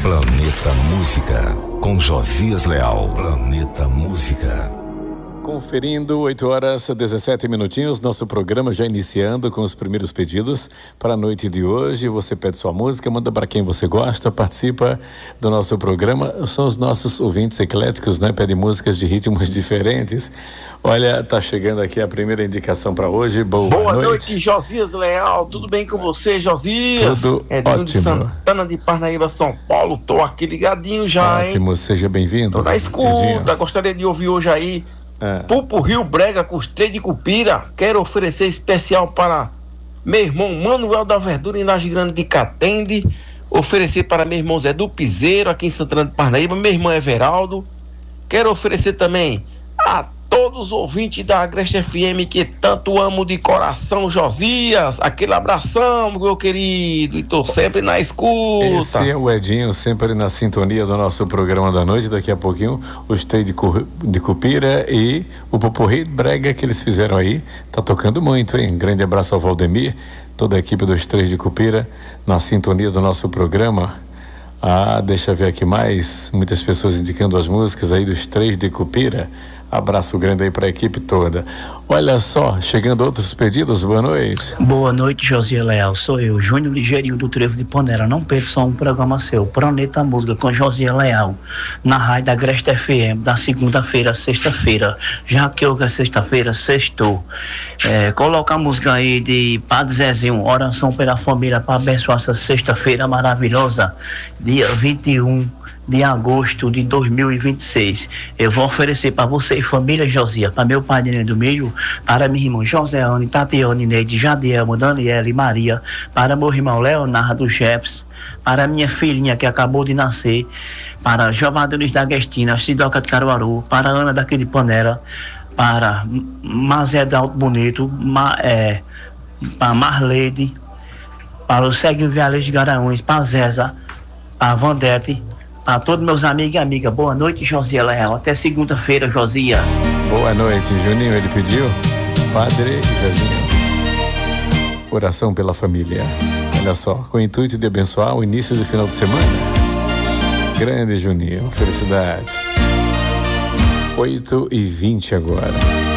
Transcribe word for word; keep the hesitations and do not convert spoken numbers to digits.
Planeta Música, com Josias Leal. Planeta Música. Conferindo, oito horas e dezessete minutinhos, nosso programa já iniciando com os primeiros pedidos para a noite de hoje. Você pede sua música, manda para quem você gosta, participa do nosso programa. São os nossos ouvintes ecléticos, né? Pede músicas de ritmos diferentes. Olha, tá chegando aqui a primeira indicação para hoje. Boa, Boa noite. noite, Josias Leal. Tudo bem com você, Josias? Tudo Edinho ótimo. de Santana de Parnaíba, São Paulo. Tô aqui ligadinho já, Ótimo, hein? seja bem-vindo. Tô na escuta. Edinho. Gostaria de ouvir hoje aí É. Pupo Rio Brega com os três de Cupira. Quero oferecer especial para meu irmão Manuel da Verdura em Laje Grande de Catende. Oferecer para meu irmão Zé do Piseiro aqui em Santana de Parnaíba. Meu irmão Everaldo. Quero oferecer também a todos os ouvintes da Agreste F M que tanto amo de coração, Josias. Aquele abração, meu querido. E tô sempre na escuta. Esse é o Edinho, sempre na sintonia do nosso programa da noite. Daqui a pouquinho, os três de, Cu- de Cupira e o Pupo Rio Brega que eles fizeram aí. Tá tocando muito, hein? Grande abraço ao Valdemir, toda a equipe dos três de Cupira, na sintonia do nosso programa. Ah, deixa eu ver aqui mais. Muitas pessoas indicando as músicas aí dos três de Cupira. Abraço grande aí para a equipe toda. Olha só, chegando outros pedidos, boa noite. Boa noite, Josias Leal. Sou eu, Júnior Ligeirinho do Trevo de Panela. Não perca só um programa seu, Planeta Música com Josias Leal, na rádio da Agreste F M, da segunda-feira a sexta-feira. Já que hoje é sexta-feira, sextou. É, coloca a música aí de Padre Zezinho, oração pela família para abençoar essa sexta-feira maravilhosa, dia vinte e um de agosto de dois mil e vinte e seis. Eu vou oferecer para você e família Josias, para meu pai Nenê do Milho, para meu irmão Joséane, Tatiane, Neide, Jadielmo, Daniela e Maria, para meu irmão Leonardo Jefferson, para minha filhinha que acabou de nascer, para Jovadores da Agostina, Sidoca de Caruaru, para Ana daqui de Panela, para Mazé da Alto Bonito, Ma, é, para Marlede, para o Seguinho Viales de Garanhuns, para Zéza, para Vandete, para todos meus amigos e amigas. Boa noite, Josias Leal. Até segunda-feira, Josias. Boa noite, Juninho. Ele pediu, Padre Zezinho, oração pela família. Olha só, com o intuito de abençoar o início do final de semana. Grande Juninho, felicidade. oito e vinte agora.